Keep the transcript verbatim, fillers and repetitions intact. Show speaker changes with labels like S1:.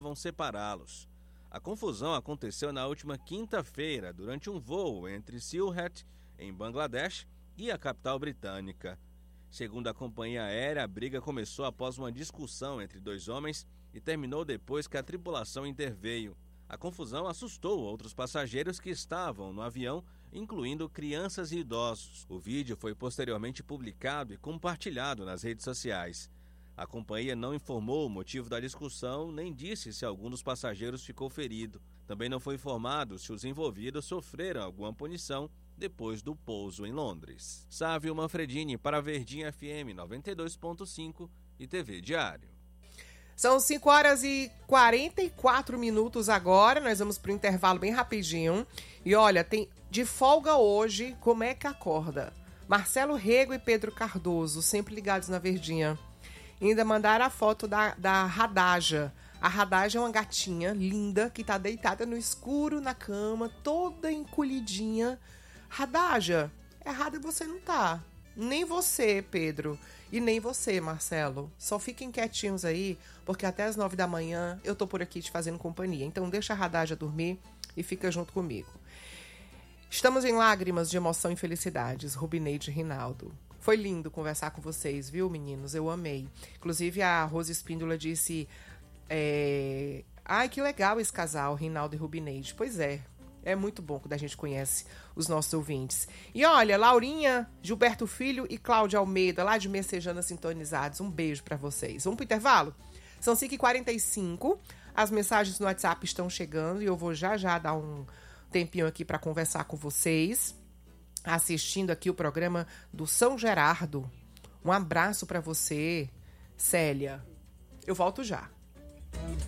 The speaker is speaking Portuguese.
S1: tentavam separá-los. A confusão aconteceu na última quinta-feira, durante um voo entre Sylhet, em Bangladesh, e a capital britânica. Segundo a companhia aérea, a briga começou após uma discussão entre dois homens e terminou depois que a tripulação interveio. A confusão assustou outros passageiros que estavam no avião, incluindo crianças e idosos. O vídeo foi posteriormente publicado e compartilhado nas redes sociais. A companhia não informou o motivo da discussão, nem disse se algum dos passageiros ficou ferido. Também não foi informado se os envolvidos sofreram alguma punição depois do pouso em Londres. Sávio Manfredini para a Verdinha F M noventa e dois ponto cinco e T V Diário.
S2: São cinco horas e quarenta e quatro minutos agora, nós vamos para o intervalo bem rapidinho. E olha, tem de folga hoje, como é que acorda? Marcelo Rego e Pedro Cardoso, sempre ligados na Verdinha. Ainda mandaram a foto da, da Radaja. A Radaja é uma gatinha linda que tá deitada no escuro na cama, toda encolhidinha. Radaja, errada você não tá. Nem você, Pedro, e nem você, Marcelo. Só fiquem quietinhos aí, porque até as nove da manhã eu tô por aqui te fazendo companhia. Então deixa a Radaja dormir e fica junto comigo. Estamos em lágrimas de emoção e felicidades, Rubineide e Rinaldo. Foi lindo conversar com vocês, viu, meninos? Eu amei. Inclusive, a Rose Espíndola disse... É... Ai, que legal esse casal, Rinaldo e Rubineide. Pois é. É muito bom quando a gente conhece os nossos ouvintes. E olha, Laurinha, Gilberto Filho e Cláudia Almeida, lá de Messejana sintonizados. Um beijo pra vocês. Vamos pro intervalo? São cinco e quarenta e cinco. As mensagens no WhatsApp estão chegando e eu vou já já dar um tempinho aqui pra conversar com vocês. Assistindo aqui o programa do São Gerardo. Um abraço pra você, Célia. Eu volto já.